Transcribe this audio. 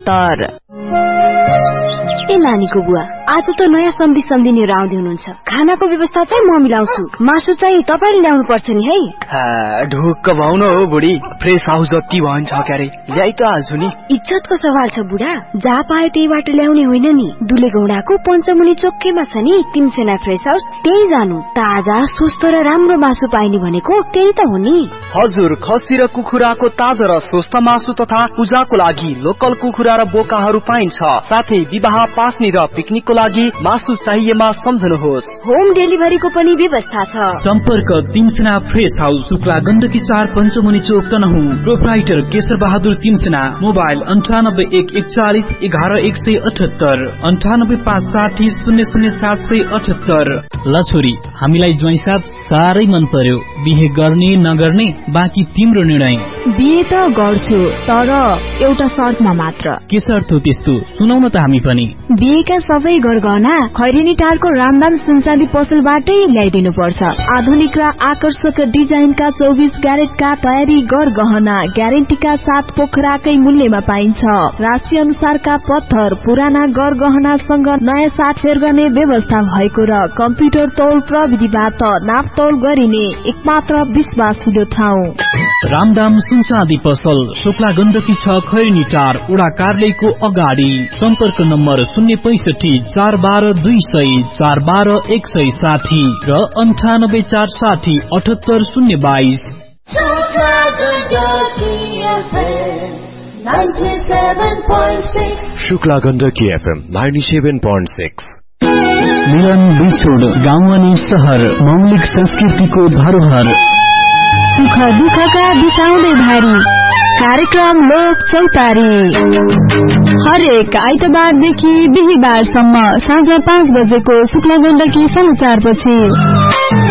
ए नानीको बुवा, आज त नयाँ सम्धिनीहरु आउँदै हुनुहुन्छ। खानाको व्यवस्था चाहिँ म मिलाउँछु। मासु चाहिँ तपाईले ल्याउनु पर्छ नि है। ढुक्क भाउन हो बुढी, फ्रेस हाउस जति भन्छ क्यारे ल्याइ त हाल्छु नि। इज्जतको सवाल छ बुढा, जहाँ पाए त्यहीबाट ल्याउने होइन नि। दुलेगौडाको पञ्चमुनि चोकैमा छ नि तिमसेना फ्रेस हाउस, त्यही जानु। ताजा स्वस्थ र राम्रो मासु पाइने भनेको त्यही त हो नि। हजुर, खसी र कुखुराको ताजा र स्वस्थ मासु तथा पूजाको लागि लोकल कुखुरा र बोकाहरू पाइन्छ। साथै विवाह, पास्नी र पिकनिकको लागि मासु चाहिएमा सम्झनुहोस्। होम डेलिभरीको पनि व्यवस्था छ। सम्पर्क तिमसेना फ्रेस हाउस, शुक्ला गण्डकी 4 पञ्चमुनि चोक तनहुँ। प्रोप्राइटर केशर बहादुर तिमसेना। मोबाइल 9814411178 9856000778। ल छोरी, हामीलाई ज्वाइँसाथ साह्रै मन पर्यो। बिहे गर्ने नगर्ने बाँकी तिम्रो निर्णय। बिहे त गर्छु, तर एउटा शर्तमा मात्र। के शर्त हो त्यस्तो? सुनौ न त हामी पनि। बिहेका सबै गरगहना खैरेनी टारको रामदाम सुनचाँदी पसलबाटै ल्याइदिनु पर्छ। आधुनिक र आकर्षक डिजाइनका 24 क्यारेटका तयारी गरगहना ग्यारेन्टीका साथ पोखराकै मूल्यमा पाइन्छ। राशि अनुसारका पत्थर, पुराना गरगहनासँग नयाँ साटफेर गर्ने व्यवस्था भएको र कम्प्युटर तौल प्रविधिबाट नापतौल गरिने एकमात्र विश्वासिलो ठाउँ रामदाम सुनचाँदी पसल, शुक्ला गण्डकी 6 खैरेनी टार, वडा कार्यालयको अगाडि। सम्पर्क नम्बर 0654122 4160 र 9846088022। शुक्ला गण्डकी FM 97.6। मिलन बिछोड, गाउँ अनि शहर, मौलिक संस्कृतिको धरोहर। सुख दुःखका बिसाउँदै भारी कार्यक्रम लोक चौतारी, हरेक आइतबारदेखि बिहीबारसम्म साँझ 5 बजेको शुक्ला गण्डकी समाचारपछि।